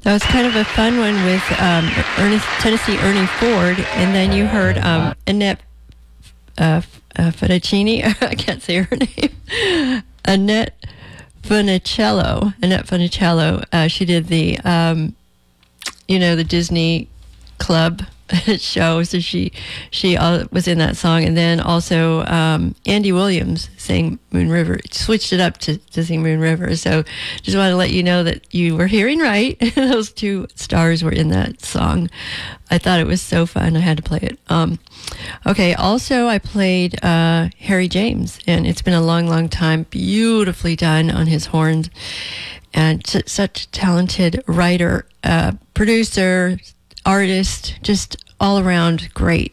That was kind of a fun one with Tennessee Ernie Ford, and then you heard Annette Funicello. I can't say her name. Annette Funicello. She did the the Disney Club show, so she was in that song, and then also Andy Williams sang Moon River, switched it up to sing Moon River. So just want to let you know that you were hearing right. Those two stars were in that song. I thought it was so fun, I had to play it. Okay, also I played Harry James, and it's been a long time, beautifully done on his horns, and such a talented writer, producer, artist, just all around great.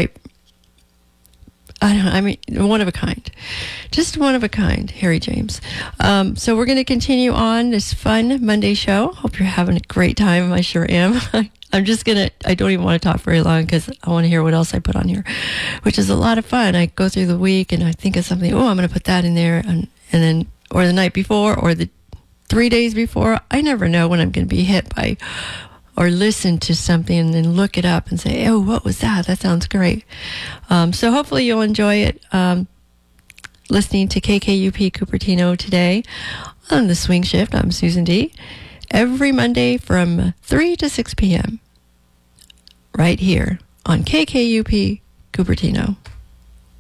One of a kind. Just one of a kind, Harry James. So we're going to continue on this fun Monday show. Hope you're having a great time. I sure am. I don't even want to talk very long because I want to hear what else I put on here, which is a lot of fun. I go through the week and I think of something, I'm going to put that in there, and then, or the night before, or the 3 days before. I never know when I'm going to be hit by or listen to something and then look it up and say, oh, what was that? That sounds great. So hopefully you'll enjoy it, listening to KKUP Cupertino today on the Swing Shift. I'm Susan D. Every Monday from 3 to 6 p.m. right here on KKUP Cupertino.